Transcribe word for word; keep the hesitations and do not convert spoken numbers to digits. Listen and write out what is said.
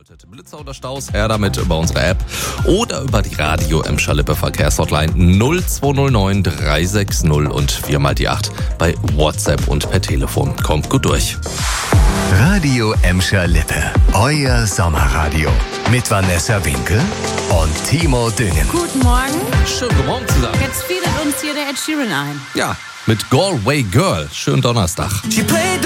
bedeutet Blitzer oder Staus, her damit über unsere App oder über die Radio Emscher Lippe Verkehrshotline null zwei null neun drei sechs null und viermal die acht bei WhatsApp und per Telefon. Kommt gut durch. Radio Emscher Lippe, euer Sommerradio mit Vanessa Winkel und Timo Düngen. Guten Morgen. Schönen guten Morgen zusammen. Jetzt fiedet uns hier der Ed Sheeran ein. Ja, mit Galway Girl. Schönen Donnerstag. She played